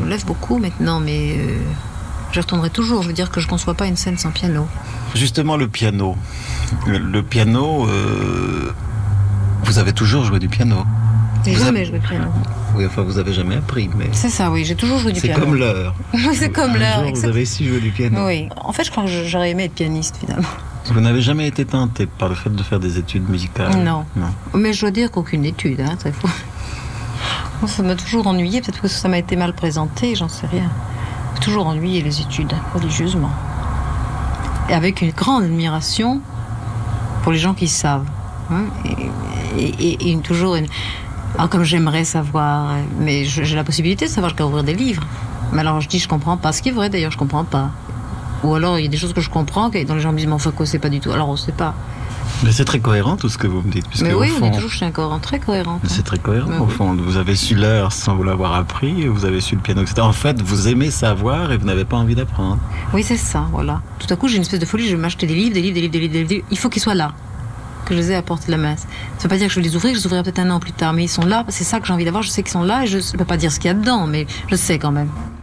me lève beaucoup maintenant, mais je retournerai toujours. Je veux dire que je ne conçois pas une scène sans piano. Justement, le piano. Le piano, vous avez toujours joué du piano. J'ai jamais joué du piano. Oui, enfin, vous avez jamais appris, mais... C'est ça, oui, j'ai toujours joué du piano. C'est comme l'heure. Oui, c'est comme l'heure. Vous avez su jouer du piano. Oui. En fait, je crois que j'aurais aimé être pianiste, finalement. Vous n'avez jamais été tenté par le fait de faire des études musicales? Non. Mais je dois dire qu'aucune étude, c'est faux. Ça m'a toujours ennuyé, peut-être que ça m'a été mal présenté, j'en sais rien. J'ai toujours ennuyé les études, religieusement. Et avec une grande admiration pour les gens qui savent. Et toujours une... Alors, comme j'aimerais savoir, mais j'ai la possibilité de savoir, je peux ouvrir des livres. Mais alors je dis je comprends pas, ce qui est vrai d'ailleurs, je comprends pas. Ou alors il y a des choses que je comprends, dont les gens me disent mais enfin quoi, c'est pas du tout. Alors on sait pas. Mais c'est très cohérent tout ce que vous me dites. Mais oui, on dit toujours que je suis encore très cohérente. C'est très cohérent au fond. Vous avez su l'heure sans vous l'avoir appris, vous avez su le piano, etc. En fait, vous aimez savoir et vous n'avez pas envie d'apprendre. Oui, c'est ça, voilà. Tout à coup, j'ai une espèce de folie, je vais m'acheter des livres. Il faut qu'ils soient là, que je les ai à portée de la main. Ça ne veut pas dire que je vais les ouvrir, je les ouvrirai peut-être un an plus tard, mais ils sont là, c'est ça que j'ai envie d'avoir, je sais qu'ils sont là et je ne peux pas dire ce qu'il y a dedans, mais je sais quand même.